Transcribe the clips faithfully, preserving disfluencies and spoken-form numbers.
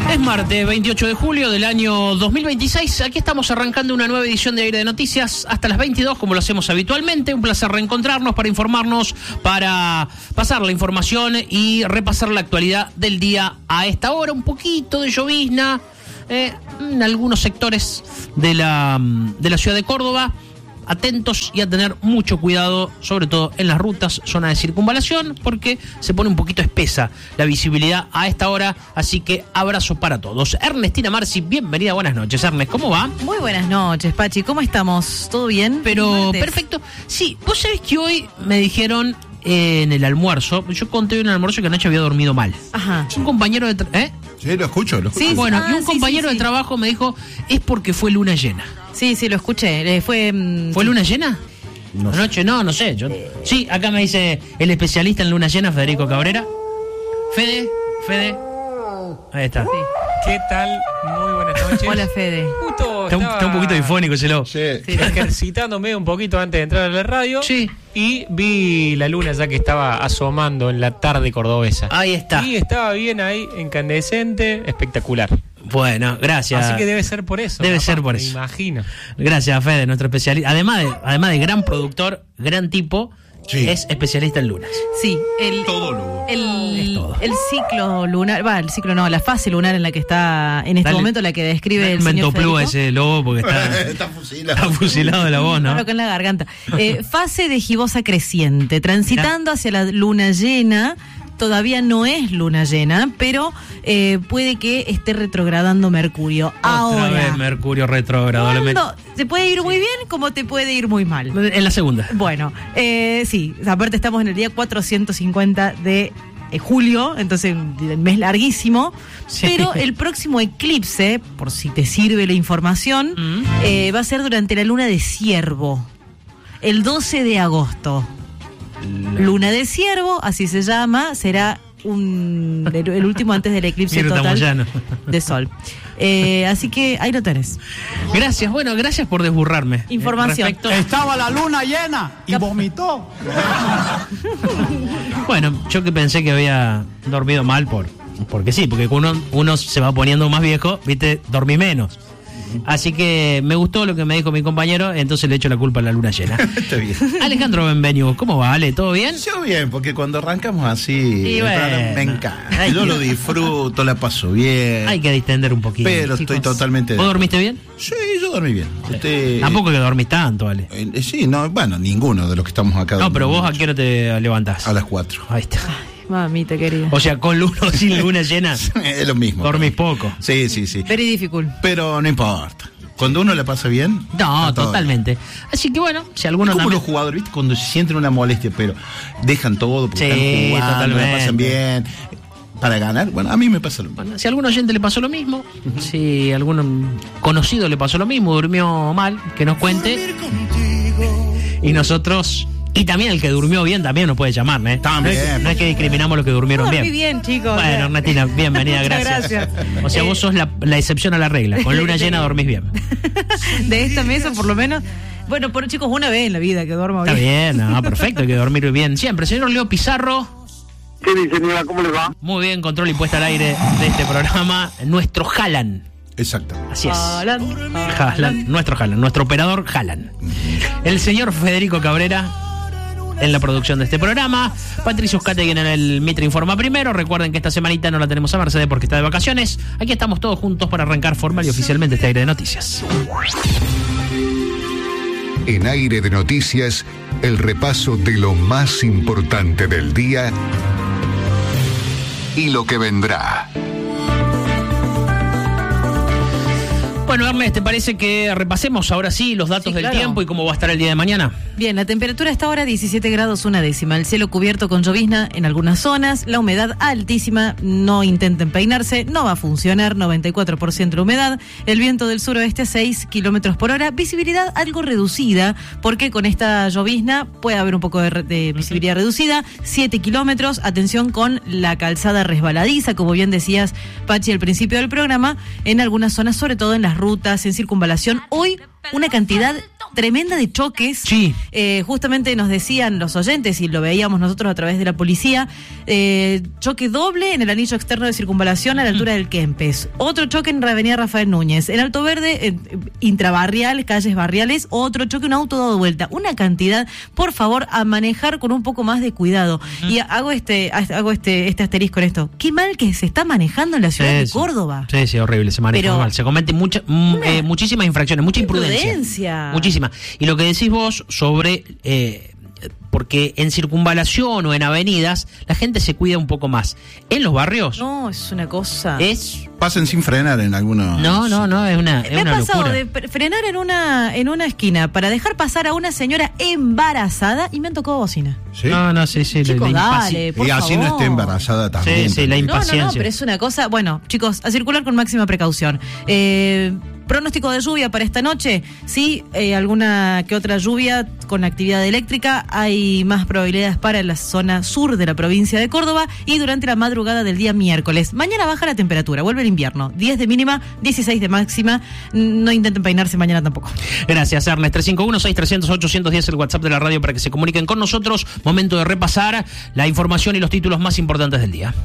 Es martes veintiocho de julio del año dos mil veintiséis. Aquí estamos arrancando una nueva edición de Aire de Noticias hasta las veintidós, como lo hacemos habitualmente. Un placer reencontrarnos para informarnos, para pasar la información y repasar la actualidad del día a esta hora. Un poquito de llovizna eh, en algunos sectores de la, de la ciudad de Córdoba. Atentos y a tener mucho cuidado, sobre todo en las rutas, zona de circunvalación, porque se pone un poquito espesa la visibilidad a esta hora, así que abrazo para todos. Ernestina Marci, bienvenida, buenas noches. Ernest, ¿cómo va? Muy buenas noches, Pachi, ¿cómo estamos? ¿Todo bien? Pero perfecto. Sí, vos sabés que hoy me dijeron eh, en el almuerzo, yo conté en el almuerzo que anoche había dormido mal. Ajá. Un compañero de... Tra- ¿eh? Sí, lo escucho, lo escucho. Sí, bueno, ah, y un sí, compañero sí, sí. de trabajo me dijo, es porque fue luna llena. Sí, sí, lo escuché. Eh, fue... mm, ¿Fue sí. luna llena? No sé. Anoche no, no sé. Yo... Sí, acá me dice el especialista en luna llena, Federico Cabrera. Fede, Fede. Ahí está. Sí. ¿Qué tal? Muy buenas noches. Hola, Fede. Justo Está un, estaba está un poquito difónico ese lobo. Sí. Sí. ejercitándome un poquito antes de entrar a la radio. Sí. Y vi la luna ya que estaba asomando en la tarde cordobesa. Ahí está. Y estaba bien ahí, incandescente, espectacular. Bueno, gracias. Así que debe ser por eso. Debe capaz, ser por me eso. imagino. Gracias, Fede, nuestro especialista. Además de, además de gran productor, gran tipo, Sí. es especialista en lunas. Sí, el, Todo lo... Es el, todo. el ciclo lunar, va, el ciclo no, la fase lunar en la que está en este Dale. momento, la que describe el Mento señor plúa Federico. ese lobo porque está, Está fusilado. está fusilado de la voz, ¿no? Claro, con la garganta. Eh, fase de gibosa creciente, transitando hacia la luna llena. Todavía no es luna llena, pero eh, puede que esté retrogradando Mercurio. Otra Ahora, vez Mercurio retrógrado. le met- ¿cuándo? Te puede ir muy bien como te puede ir muy mal. En la segunda. Bueno, eh, sí, aparte estamos en el día cuatrocientos cincuenta de eh, julio, entonces el mes larguísimo, Sí. pero el próximo eclipse, por si te sirve la información, Mm. eh, va a ser durante la luna de Ciervo, el doce de agosto. Luna de Ciervo, así se llama, será un, el, el último antes del eclipse Mirta total Moyano. de sol. Eh, así que ahí lo tenés. Gracias, bueno, gracias por desburrarme. Información. Eh, respecto- Estaba la luna llena y vomitó. Bueno, yo que pensé que había dormido mal por porque sí, porque uno, uno se va poniendo más viejo, viste, dormí menos. Así que me gustó lo que me dijo mi compañero, entonces le echo la culpa a la luna llena. Está bien. Alejandro Benvenu, ¿cómo va, Ale? ¿Todo bien? Yo bien, porque cuando arrancamos así, Y bueno. me encanta. Ay, Yo que- lo disfruto, la paso bien. Hay que distender un poquito. pero chicos. estoy totalmente... ¿Vos dormiste bien? Sí, yo dormí bien. Usted... Tampoco que dormís tanto, Ale. Eh, sí, no, bueno, ninguno de los que estamos acá. No, pero dormimos vos a qué hora te levantás. A las cuatro. Ahí está. Mamita querida. O sea, con luna o sin luna llena, Es lo mismo. dormís poco. Sí, sí, sí. Very difficult. Pero no importa. Cuando uno le pasa bien... No, está todo bien. totalmente. Así que bueno, si alguno Es como también... los jugadores, ¿viste? Cuando se sienten una molestia, pero dejan todo porque Sí, están jugando, totalmente. la pasan bien. Para ganar, bueno, a mí me pasa lo mismo. Bueno, si a algún oyente le pasó lo mismo, si a algún conocido le pasó lo mismo, durmió mal, que nos cuente. Y nosotros... Y también el que durmió bien también nos puede llamar, ¿eh? También. No es, que- no es que discriminamos a los que durmieron Dormí bien. bien, chicos. Bueno, Ernestina, bienvenida, Muchas gracias. gracias. O sea, vos sos la, la excepción a la regla. Con luna llena dormís bien. De esta mesa, por lo menos. Bueno, por chicos, una vez en la vida que duermo Está bien. bien, no, perfecto, hay que dormir bien. Siempre, señor Leo Pizarro. ¿Qué dice, señora? ¿Cómo le va? Muy bien, control y puesta al aire de este programa. Nuestro Jalan. Exacto. Así es. Haaland, Haaland, nuestro Haaland, nuestro operador Haaland. El señor Federico Cabrera en la producción de este programa. Patricio Uscategui en el Mitre Informa Primero. Recuerden que esta semanita no la tenemos a Mercedes porque está de vacaciones. Aquí estamos todos juntos para arrancar formal y oficialmente este Aire de Noticias. En Aire de Noticias, el repaso de lo más importante del día y lo que vendrá. Bueno, Ernest, ¿te parece que repasemos ahora sí los datos Sí, del claro. tiempo y cómo va a estar el día de mañana? Bien, la temperatura está ahora diecisiete grados una décima. El cielo cubierto con llovizna en algunas zonas. La humedad altísima. No intenten peinarse. No va a funcionar. noventa y cuatro por ciento la humedad. El viento del suroeste a seis kilómetros por hora. Visibilidad algo reducida porque con esta llovizna puede haber un poco de, re- de visibilidad reducida. siete kilómetros. Atención con la calzada resbaladiza, como bien decías, Pachi, al principio del programa. En algunas zonas, sobre todo en las rutas, en circunvalación. Hoy una cantidad tremenda de choques. Sí. Eh, justamente nos decían los oyentes, y lo veíamos nosotros a través de la policía, eh, choque doble en el anillo externo de circunvalación a la altura del Kempes. Otro choque en la avenida Rafael Núñez. En Alto Verde, eh, intrabarrial, calles barriales, otro choque, un auto dado vuelta. Una cantidad, por favor, a manejar con un poco más de cuidado. Uh-huh. Y hago este hago este este asterisco en esto. Qué mal que se está manejando en la ciudad sí, de Córdoba. Sí, sí, horrible, se maneja Pero mal. Se cometen mucha, m- eh, muchísimas infracciones, mucha imprudencia. imprudencia. Muchísima. Y lo que decís vos sobre... Eh, porque en circunvalación o en avenidas la gente se cuida un poco más. En los barrios... No, es una cosa... Es... Pasen sin frenar en algunos... No, no, no, es una, es Me una ha pasado locura. de frenar en una en una esquina para dejar pasar a una señora embarazada y me han tocado bocina. ¿Sí? No, no, sí, sí. Chicos, la, la dale, por y así favor. no esté embarazada también. Sí, sí, la No, impaciencia. no, no, pero es una cosa... Bueno, chicos, a circular con máxima precaución. Eh... Pronóstico de lluvia para esta noche, sí, eh, alguna que otra lluvia con actividad eléctrica, hay más probabilidades para la zona sur de la provincia de Córdoba y durante la madrugada del día miércoles. Mañana baja la temperatura, vuelve el invierno, diez de mínima, dieciséis de máxima, no intenten peinarse mañana tampoco. Gracias, Ernest. tres cinco uno, seis tres cero cero, ocho uno cero, el WhatsApp de la radio para que se comuniquen con nosotros. Momento de repasar la información y los títulos más importantes del día.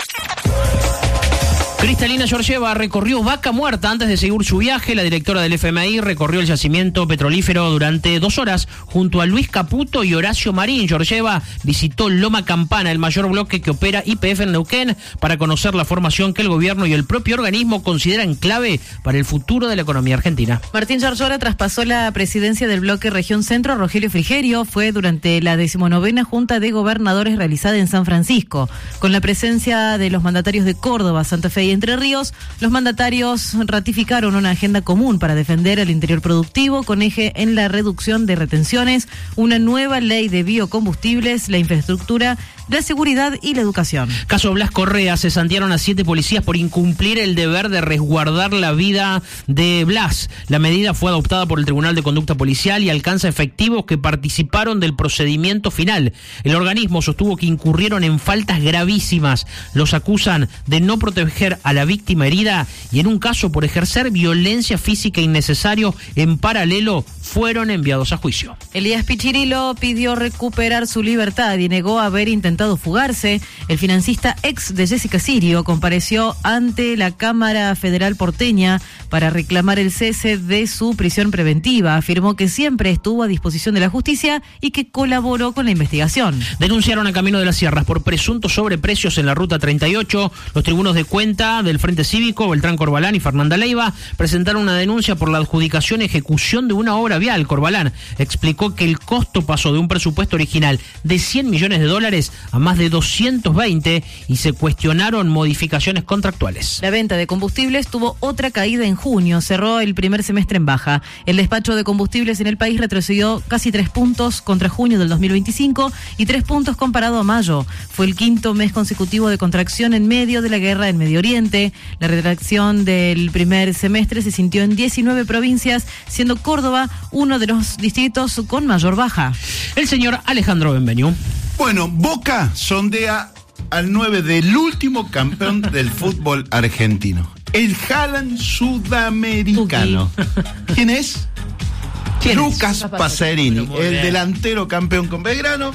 Cristalina Georgieva recorrió Vaca Muerta antes de seguir su viaje. La directora del F M I recorrió el yacimiento petrolífero durante dos horas junto a Luis Caputo y Horacio Marín. Georgieva visitó Loma Campana, el mayor bloque que opera Y P F en Neuquén, para conocer la formación que el gobierno y el propio organismo consideran clave para el futuro de la economía argentina. Martín Yarlora traspasó la presidencia del bloque Región Centro a Rogelio Frigerio. Fue durante la decimonovena Junta de Gobernadores realizada en San Francisco. Con la presencia de los mandatarios de Córdoba, Santa Fe y Entre Ríos, los mandatarios ratificaron una agenda común para defender el interior productivo con eje en la reducción de retenciones, una nueva ley de biocombustibles, la infraestructura, la seguridad y la educación. Caso Blas Correa, cesantearon a siete policías por incumplir el deber de resguardar la vida de Blas. La medida fue adoptada por el Tribunal de Conducta Policial y alcanza efectivos que participaron del procedimiento final. El organismo sostuvo que incurrieron en faltas gravísimas. Los acusan de no proteger a la víctima herida y en un caso por ejercer violencia física innecesario. En paralelo, fueron enviados a juicio. Elías Pichirilo pidió recuperar su libertad y negó haber intentado fugarse. El financista ex de Jessica Sirio compareció ante la Cámara Federal porteña para reclamar el cese de su prisión preventiva. Afirmó que siempre estuvo a disposición de la justicia y que colaboró con la investigación. Denunciaron a Camino de las Sierras por presuntos sobreprecios en la ruta treinta y ocho. Los tribunos de cuenta del Frente Cívico, Beltrán Corbalán y Fernanda Leiva, presentaron una denuncia por la adjudicación y ejecución de una obra vial. Corbalán explicó que el costo pasó de un presupuesto original de cien millones de dólares a más de doscientos veinte y se cuestionaron modificaciones contractuales. La venta de combustibles tuvo otra caída en junio, cerró el primer semestre en baja. El despacho de combustibles en el país retrocedió casi tres puntos contra junio del dos mil veinticinco y tres puntos comparado a mayo. Fue el quinto mes consecutivo de contracción en medio de la guerra en Medio Oriente. La retracción del primer semestre se sintió en diecinueve provincias, siendo Córdoba uno de los distritos con mayor baja. El señor Alejandro Benvenu. Bueno, Boca sondea al nueve del último campeón del fútbol argentino, el Haaland sudamericano. ¿Quién es? ¿Quién Lucas es? Pacerini, Muy el bien. delantero campeón con Belgrano.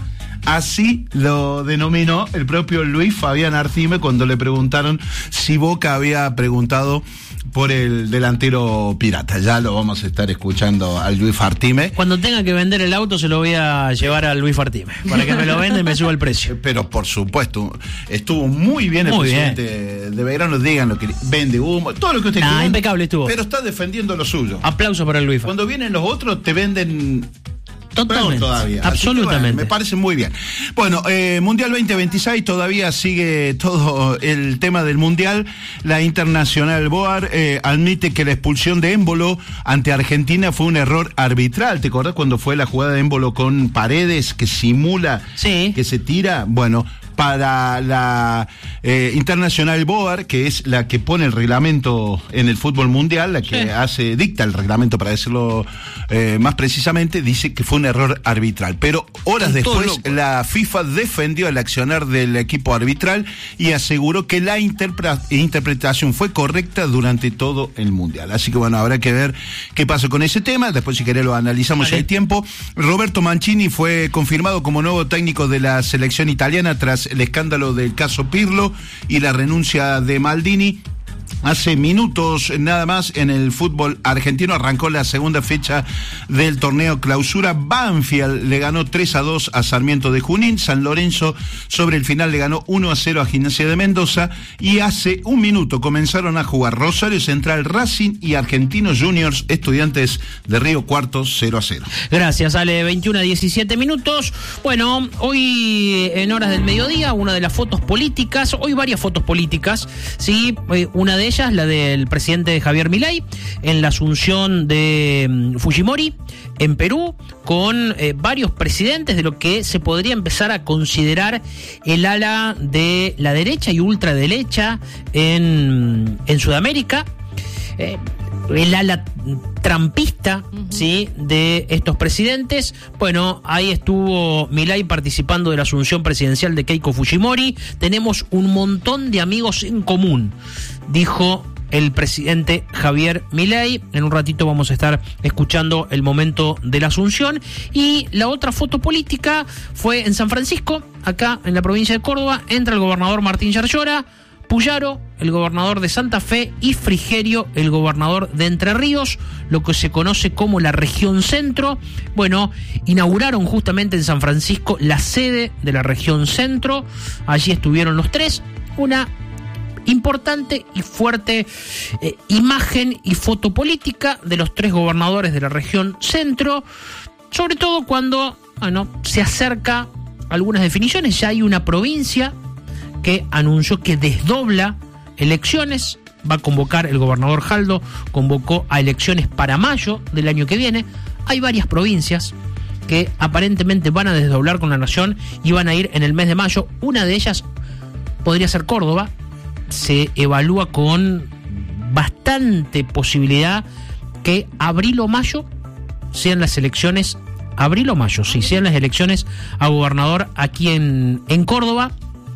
Así lo denominó el propio Luis Fabián Artime cuando le preguntaron si Boca había preguntado por el delantero pirata. Ya lo vamos a estar escuchando al Luis Artime. Cuando tenga que vender el auto se lo voy a llevar a Luis Artime para que me lo venda y me suba el precio. Pero por supuesto, estuvo muy bien el Muy presidente de Belgrano. Digan lo que vende humo, todo lo que usted Nah, quiera. impecable estuvo. Pero está defendiendo lo suyo. Aplauso para el Luis. Cuando vienen los otros, te venden. Totalmente. Peor todavía. Así Absolutamente. que, bueno, me parece muy bien. Bueno, eh, Mundial veinte veintiséis, todavía sigue todo el tema del Mundial. La Internacional Boar eh, admite que la expulsión de Émbolo ante Argentina fue un error arbitral. ¿Te acordás cuando fue la jugada de Émbolo con Paredes que simula Sí. que se tira? Bueno, para la eh, International Board, que es la que pone el reglamento en el fútbol mundial, la que sí. hace, dicta el reglamento, para decirlo eh, más precisamente, dice que fue un error arbitral. Pero horas es después la FIFA defendió el accionar del equipo arbitral y aseguró que la interpre- interpretación fue correcta durante todo el mundial. Así que bueno, habrá que ver qué pasa con ese tema. Después, si querés, lo analizamos si hay tiempo. Roberto Mancini fue confirmado como nuevo técnico de la selección italiana tras el escándalo del caso Pirlo y la renuncia de Maldini. Hace minutos nada más en el fútbol argentino arrancó la segunda fecha del torneo Clausura. Banfield le ganó tres a dos a Sarmiento de Junín. San Lorenzo sobre el final le ganó uno a cero a Gimnasia de Mendoza. Y hace un minuto comenzaron a jugar Rosario Central, Racing y Argentinos Juniors Estudiantes de Río Cuarto cero a cero. Gracias, Ale. veintiuno a diecisiete minutos. Bueno, hoy en horas del mediodía, una de las fotos políticas, hoy varias fotos políticas, sí, una de ellas, la del presidente Javier Milei, en la asunción de um, Fujimori en Perú, con eh, varios presidentes de lo que se podría empezar a considerar el ala de la derecha y ultraderecha en, en Sudamérica. Eh, el ala trampista, uh-huh. sí, de estos presidentes. Bueno, ahí estuvo Milei participando de la asunción presidencial de Keiko Fujimori. Tenemos un montón de amigos en común, dijo el presidente Javier Milei. En un ratito vamos a estar escuchando el momento de la asunción. Y la otra foto política fue en San Francisco, acá en la provincia de Córdoba. Entra el gobernador Martín Yarlora, Puyaro, el gobernador de Santa Fe, y Frigerio, el gobernador de Entre Ríos, lo que se conoce como la región centro. Bueno, inauguraron justamente en San Francisco la sede de la región centro. Allí estuvieron los tres. Una importante y fuerte eh, imagen y foto política de los tres gobernadores de la región centro, sobre todo cuando, bueno, se acerca algunas definiciones. Ya hay una provincia que anunció que desdobla elecciones, va a convocar, el gobernador Jaldo convocó a elecciones para mayo del año que viene. Hay varias provincias que aparentemente van a desdoblar con la nación y van a ir en el mes de mayo. Una de ellas podría ser Córdoba. Se evalúa con bastante posibilidad que abril o mayo sean las elecciones, abril o mayo, sí, sean las elecciones a gobernador aquí en, en Córdoba.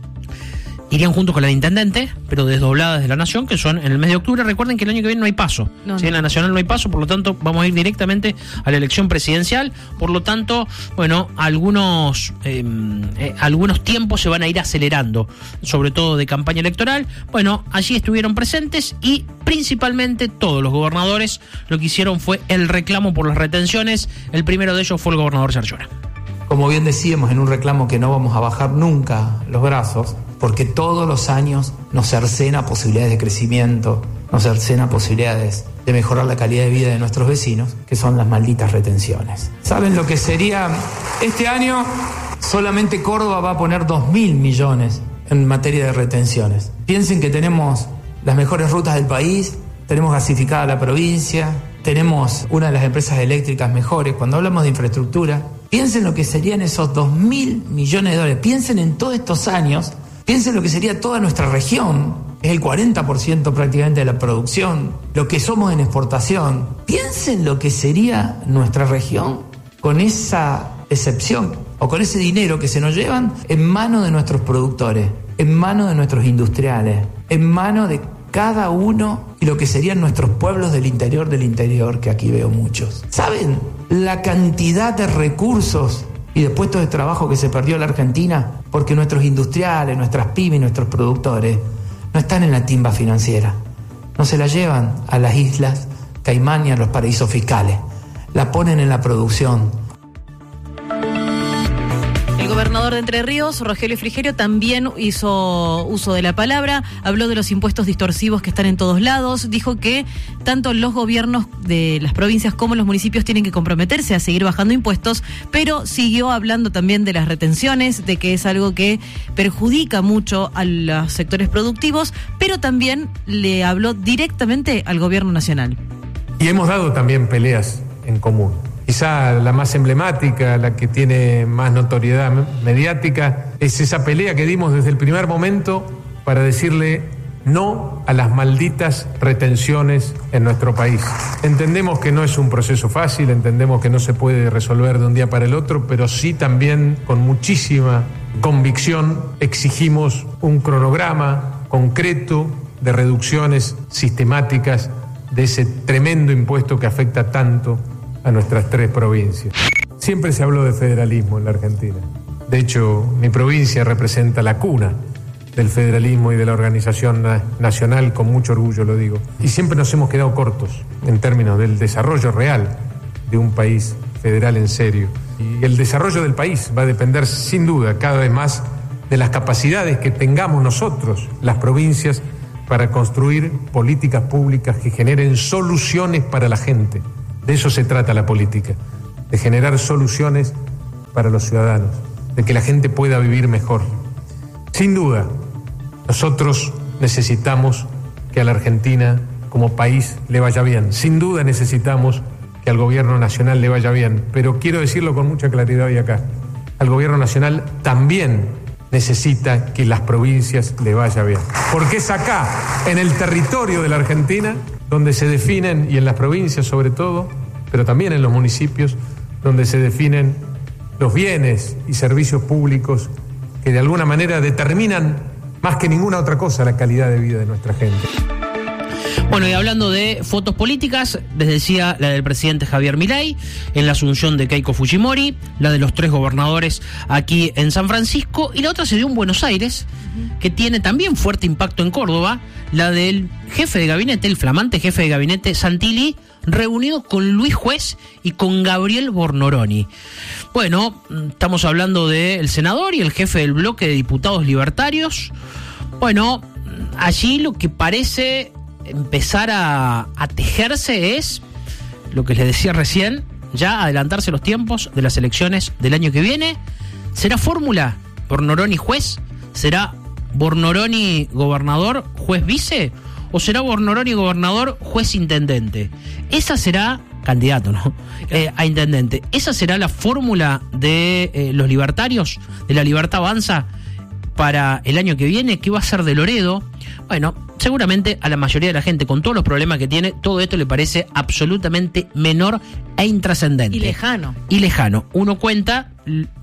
Irían juntos con la de intendente, pero desdobladas de la nación, que son en el mes de octubre. Recuerden que el año que viene no hay paso. No, ¿sí? no. En la nacional no hay paso, por lo tanto vamos a ir directamente a la elección presidencial. Por lo tanto, bueno, algunos eh, eh, algunos tiempos se van a ir acelerando, sobre todo de campaña electoral. Bueno, allí estuvieron presentes y principalmente todos los gobernadores lo que hicieron fue el reclamo por las retenciones. El primero de ellos fue el gobernador Yarlora. Como bien decíamos, en un reclamo que no vamos a bajar nunca los brazos, porque todos los años nos cercena posibilidades de crecimiento, nos cercena posibilidades de mejorar la calidad de vida de nuestros vecinos, que son las malditas retenciones. ¿Saben lo que sería? Este año solamente Córdoba va a poner dos mil millones en materia de retenciones. Piensen que tenemos las mejores rutas del país, tenemos gasificada la provincia, tenemos una de las empresas eléctricas mejores. Cuando hablamos de infraestructura, piensen lo que serían esos dos mil millones de dólares. Piensen en todos estos años. Piensen lo que sería toda nuestra región, es el cuarenta por ciento prácticamente de la producción, lo que somos en exportación. Piensen lo que sería nuestra región con esa excepción o con ese dinero que se nos llevan en manos de nuestros productores, en manos de nuestros industriales, en manos de cada uno y lo que serían nuestros pueblos del interior del interior, que aquí veo muchos. ¿Saben la cantidad de recursos y de puestos de trabajo que se perdió en la Argentina? Porque nuestros industriales, nuestras pymes, nuestros productores no están en la timba financiera. No se la llevan a las islas Caimán y a los paraísos fiscales. La ponen en la producción. El gobernador de Entre Ríos, Rogelio Frigerio, también hizo uso de la palabra, habló de los impuestos distorsivos que están en todos lados, dijo que tanto los gobiernos de las provincias como los municipios tienen que comprometerse a seguir bajando impuestos, pero siguió hablando también de las retenciones, de que es algo que perjudica mucho a los sectores productivos, pero también le habló directamente al gobierno nacional. Y hemos dado también peleas en común. Quizá la más emblemática, la que tiene más notoriedad mediática, Es esa pelea que dimos desde el primer momento para decirle no a las malditas retenciones en nuestro país. Entendemos que no es un proceso fácil, entendemos que no se puede resolver de un día para el otro, pero sí también con muchísima convicción exigimos un cronograma concreto de reducciones sistemáticas de ese tremendo impuesto que afecta tanto a nuestras tres provincias. Siempre se habló de federalismo en la Argentina. De hecho, mi provincia representa la cuna del federalismo y de la organización na- nacional, con mucho orgullo lo digo. Y siempre nos hemos quedado cortos en términos del desarrollo real de un país federal en serio. Y el desarrollo del país va a depender sin duda cada vez más de las capacidades que tengamos nosotros, las provincias, para construir políticas públicas que generen soluciones para la gente. De eso se trata la política, de generar soluciones para los ciudadanos, de que la gente pueda vivir mejor. Sin duda, nosotros necesitamos que a la Argentina como país le vaya bien. Sin duda necesitamos que al gobierno nacional le vaya bien. Pero quiero decirlo con mucha claridad hoy acá. Al gobierno nacional también necesita que las provincias le vaya bien. Porque es acá, en el territorio de la Argentina, donde se definen, y en las provincias sobre todo, pero también en los municipios, donde se definen los bienes y servicios públicos que de alguna manera determinan más que ninguna otra cosa la calidad de vida de nuestra gente. Bueno, y hablando de fotos políticas, les decía la del presidente Javier Milei en la asunción de Keiko Fujimori, la de los tres gobernadores aquí en San Francisco, y la otra se dio en Buenos Aires, que tiene también fuerte impacto en Córdoba, la del jefe de gabinete, el flamante jefe de gabinete Santilli, reunido con Luis Juez y con Gabriel Bornoroni. Bueno, estamos hablando del senador y el jefe del bloque de diputados libertarios. Bueno, allí lo que parece empezar a, a tejerse es lo que les decía recién, ya adelantarse los tiempos de las elecciones del año que viene. ¿Será fórmula Bornoroni juez? ¿Será Bornoroni gobernador, juez vice? ¿O será Bornoroni gobernador, juez intendente? Esa será, candidato, ¿no? Eh, a intendente. Esa será la fórmula de eh, los libertarios, de la Libertad Avanza para el año que viene. ¿Qué va a ser de Loredo? Bueno, seguramente a la mayoría de la gente, con todos los problemas que tiene, todo esto le parece absolutamente menor e intrascendente. Y lejano. Y lejano. Uno cuenta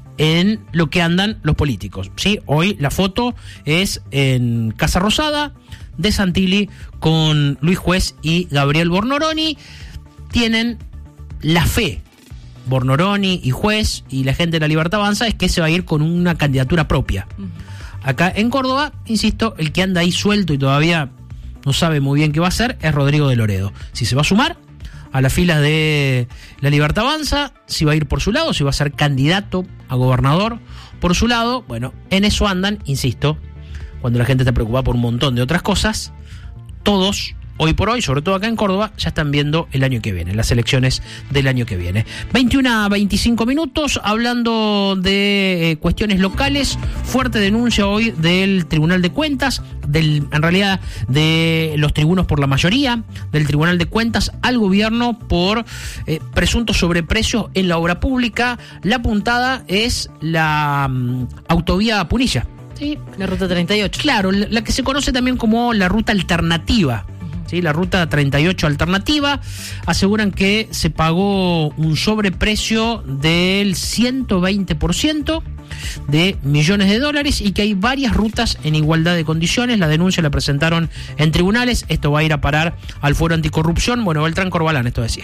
en lo que andan los políticos, ¿sí? Hoy la foto es en Casa Rosada de Santilli con Luis Juez y Gabriel Bornoroni. Tienen la fe, Bornoroni y Juez y la gente de la Libertad Avanza, es que se va a ir con una candidatura propia. Uh-huh. Acá en Córdoba, insisto, el que anda ahí suelto y todavía no sabe muy bien qué va a hacer es Rodrigo de Loredo. Si se va a sumar a las filas de la Libertad Avanza, si va a ir por su lado, si va a ser candidato a gobernador por su lado. Bueno, en eso andan, insisto, cuando la gente está preocupada por un montón de otras cosas. Todos, hoy por hoy, sobre todo acá en Córdoba, ya están viendo el año que viene, las elecciones del año que viene. veintiuno a veinticinco minutos, hablando de eh, cuestiones locales. Fuerte denuncia hoy del Tribunal de Cuentas, del, en realidad de los tribunos por la mayoría, del Tribunal de Cuentas al gobierno por eh, presuntos sobreprecios en la obra pública. La puntada es la um, autovía Punilla. Sí, la ruta treinta y ocho. Claro, la, la que se conoce también como la ruta alternativa. ¿Sí? La ruta treinta y ocho alternativa. Aseguran que se pagó un sobreprecio del ciento veinte por ciento de millones de dólares y que hay varias rutas en igualdad de condiciones. La denuncia la presentaron en tribunales. Esto va a ir a parar al Foro Anticorrupción. Bueno, Beltrán Corbalán, esto decía.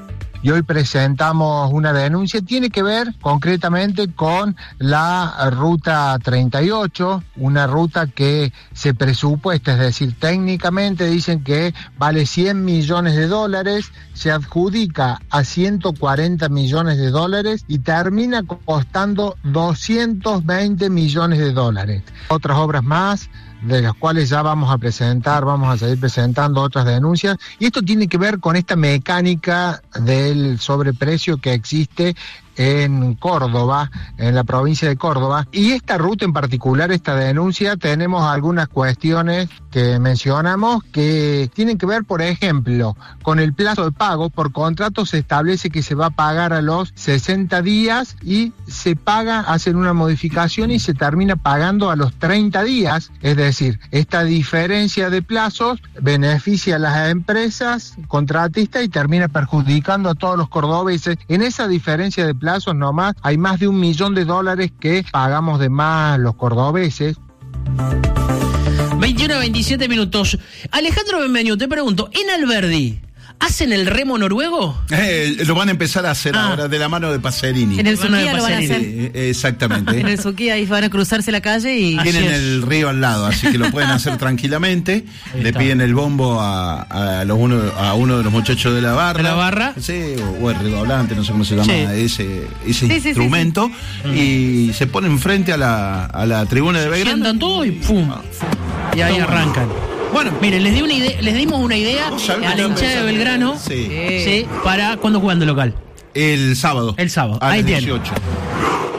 Y hoy presentamos una denuncia, tiene que ver concretamente con la ruta treinta y ocho, una ruta que se presupuesta, es decir, técnicamente dicen que vale cien millones de dólares, se adjudica a ciento cuarenta millones de dólares y termina costando doscientos veinte millones de dólares. Otras obras más, de las cuales ya vamos a presentar, vamos a seguir presentando otras denuncias, y esto tiene que ver con esta mecánica del sobreprecio que existe en Córdoba, en la provincia de Córdoba. Y esta ruta en particular, esta denuncia, tenemos algunas cuestiones que mencionamos que tienen que ver, por ejemplo, con el plazo de pago. Por contrato se establece que se va a pagar a los sesenta días y se paga, hacen una modificación y se termina pagando a los treinta días. Es decir, esta diferencia de plazos beneficia a las empresas contratistas y termina perjudicando a todos los cordobeses. En esa diferencia de plazos nomás hay más de un millón de dólares que pagamos de más los cordobeses. veintiuno a veintisiete minutos. Alejandro Benvenu, te pregunto, en Alberdi, ¿hacen el remo noruego? Eh, lo van a empezar a hacer ah. ahora de la mano de Pacerini. En el Suquía lo van a hacer. Eh, exactamente. En el Suquía ahí van a cruzarse la calle y... Tienen el río al lado, así que lo pueden hacer tranquilamente. Le piden el bombo a, a, los uno, a uno de los muchachos de la barra. ¿De la barra? Sí, o, o el redoblante, no sé cómo se llama sí. ese, ese sí, sí, instrumento. Sí, sí. Y mm. se ponen frente a la, a la tribuna de Belgrano. Sientan todo y ¡pum! Y ahí arrancan. Bueno, miren, les, di una idea, les dimos una idea a la hinchada de Belgrano sí. Sí, para cuando juegan de local. El sábado. El sábado. A ahí las tienen. dieciocho.